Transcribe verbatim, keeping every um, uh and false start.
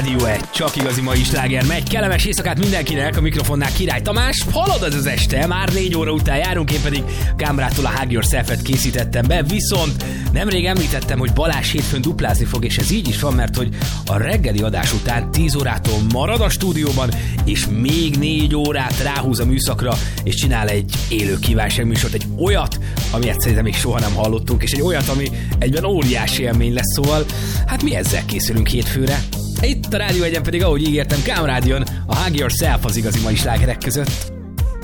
Rádió egy, csak igazi mai sláger megy. Kellemes éjszakát mindenkinek, a mikrofonnál Király Tamás. Halad az az este, már négy óra után járunk, én pedig Kámrától a Hug Yourself-et készítettem be, viszont nemrég említettem, hogy Balázs hétfőn duplázni fog, és ez így is van, mert hogy a reggeli adás után tíz órától marad a stúdióban, és még négy órát ráhúz a műszakra, és csinál egy élő kívánságműsort, egy olyat, amilyet szerintem még soha nem hallottunk, és egy olyat, ami egyben óriási élmény lesz, szóval hát mi ezzel készülünk hétfőre. Itt a Rádió egyen pedig, ahogy ígértem, Kámrádion a Hug Yourself az igazi mai slágerek között.